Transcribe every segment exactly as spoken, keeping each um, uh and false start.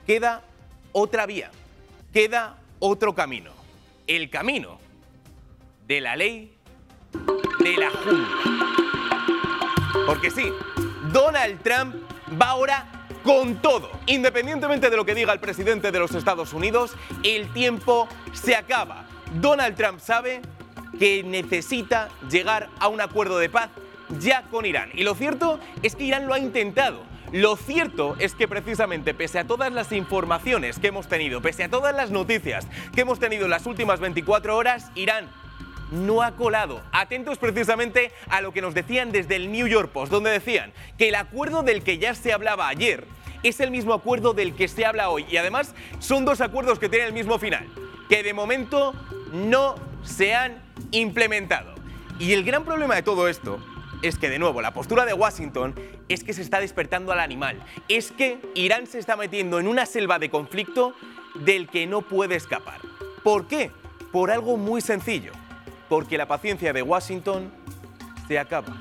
queda otra vía, queda otro camino. El camino de la ley de la jungla. Porque sí, Donald Trump va ahora con todo. Independientemente de lo que diga el presidente de los Estados Unidos, el tiempo se acaba. Donald Trump sabe que necesita llegar a un acuerdo de paz ya con Irán. Y lo cierto es que Irán lo ha intentado. Lo cierto es que precisamente pese a todas las informaciones que hemos tenido, pese a todas las noticias que hemos tenido en las últimas veinticuatro horas, Irán no ha colado. Atentos precisamente a lo que nos decían desde el New York Post, donde decían que el acuerdo del que ya se hablaba ayer es el mismo acuerdo del que se habla hoy. Y además son dos acuerdos que tienen el mismo final, que de momento no se han implementado. Y el gran problema de todo esto es que, de nuevo, la postura de Washington es que se está despertando al animal. Es que Irán se está metiendo en una selva de conflicto del que no puede escapar. ¿Por qué? Por algo muy sencillo. Porque la paciencia de Washington se acaba.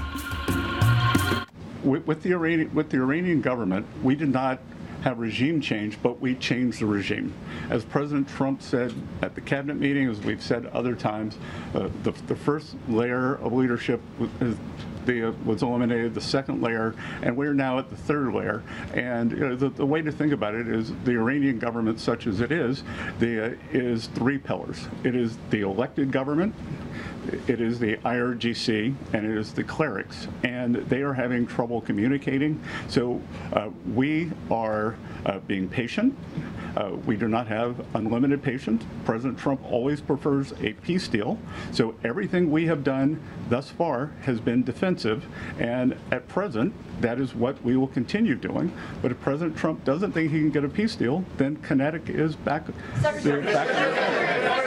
With, with, the Iranian, with the Iranian government, we did not have regime change, but we changed the regime. As President Trump said at the cabinet meeting, as we've said other times, uh, the, the first layer of leadership was, the, uh, was eliminated, the second layer, and we're now at the third layer. And you know, the, the way to think about it is the Iranian government, such as it is, the, uh, is three pillars. It is the elected government, it is the I R G C, and it is the clerics, and they are having trouble communicating. So uh, we are uh, being patient. Uh, we do not have unlimited patience. President Trump always prefers a peace deal. So everything we have done thus far has been defensive, and at present, that is what we will continue doing. But if President Trump doesn't think he can get a peace deal, then kinetic is back. back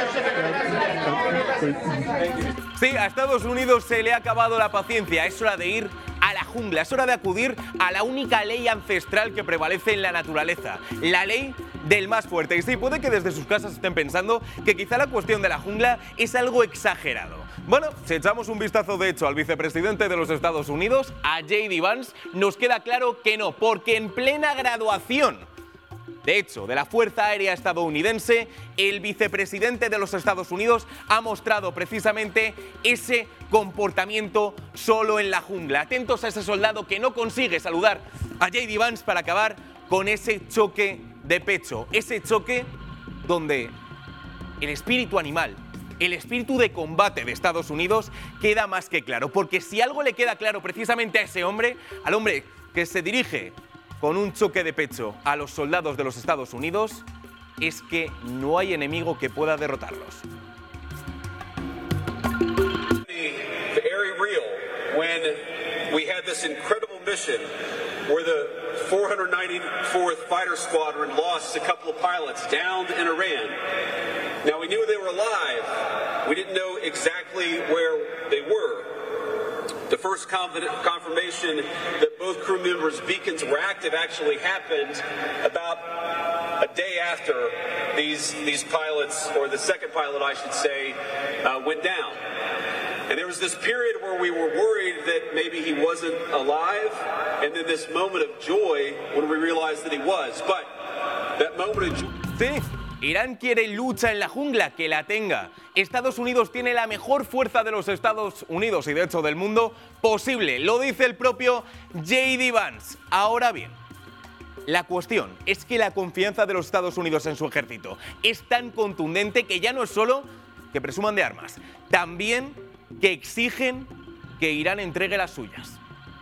Sí, a Estados Unidos se le ha acabado la paciencia. Es hora de ir a la jungla, es hora de acudir a la única ley ancestral que prevalece en la naturaleza, la ley del más fuerte. Y sí, puede que desde sus casas estén pensando que quizá la cuestión de la jungla es algo exagerado. Bueno, si echamos un vistazo de hecho al vicepresidente de los Estados Unidos, a J D Vance, nos queda claro que no, porque en plena graduación, de hecho, de la Fuerza Aérea Estadounidense, el vicepresidente de los Estados Unidos ha mostrado precisamente ese comportamiento solo en la jungla. Atentos a ese soldado que no consigue saludar a J D Vance para acabar con ese choque de pecho. Ese choque donde el espíritu animal, el espíritu de combate de Estados Unidos queda más que claro. Porque si algo le queda claro precisamente a ese hombre, al hombre que se dirige con un choque de pecho a los soldados de los Estados Unidos, es que no hay enemigo que pueda derrotarlos. Very real when we had this incredible mission where the four hundred ninety-fourth Fighter Squadron lost a couple of pilots downed in Iran. Now we knew they were alive. We didn't know exactly where they were. The first confirmation that both crew members' beacons were active actually happened about a day after these these pilots, or the second pilot I should say, uh, went down. And there was this period where we were worried that maybe he wasn't alive, and then this moment of joy when we realized that he was. But that moment of joy... Sí. Irán quiere lucha en la jungla, que la tenga. Estados Unidos tiene la mejor fuerza de los Estados Unidos y de hecho del mundo posible. Lo dice el propio J D Vance. Ahora bien, la cuestión es que la confianza de los Estados Unidos en su ejército es tan contundente que ya no es solo que presuman de armas, también que exigen que Irán entregue las suyas.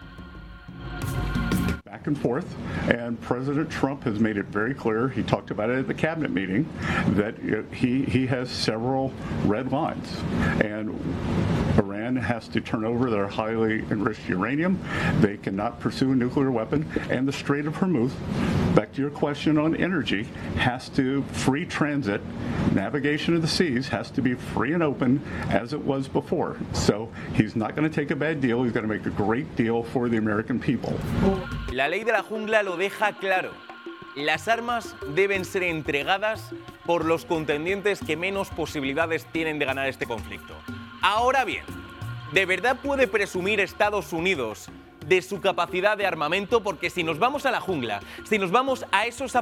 Back and forth, and President Trump has made it very clear, he talked about it at the cabinet meeting, that he, he has several red lines, and Iran has to turn over their highly enriched uranium, they cannot pursue a nuclear weapon, and the Strait of Hormuz, back to your question on energy, has to free transit, navigation of the seas has to be free and open as it was before. So he's not going to take a bad deal, he's going to make a great deal for the American people. La ley de la jungla lo deja claro. Las armas deben ser entregadas por los contendientes que menos posibilidades tienen de ganar este conflicto. Ahora bien, ¿de verdad puede presumir Estados Unidos de su capacidad de armamento? Porque si nos vamos a la jungla, si nos vamos a esos